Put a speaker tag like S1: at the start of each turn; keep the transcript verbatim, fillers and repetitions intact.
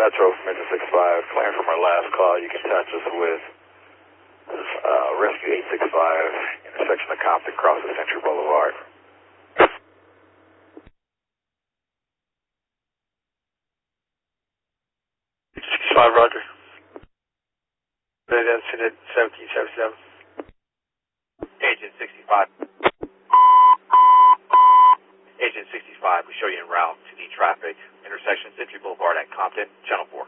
S1: Metro from Engine six five, clearing from our last call. You can touch us with uh, Rescue eight six five, intersection of Compton, cross the Century Boulevard.
S2: sixty-five, Roger. Incident seventeen seventy-seven.
S3: Agent sixty-five. Agent sixty-five, we show you en route to the traffic intersection Century Boulevard at Compton, Channel four.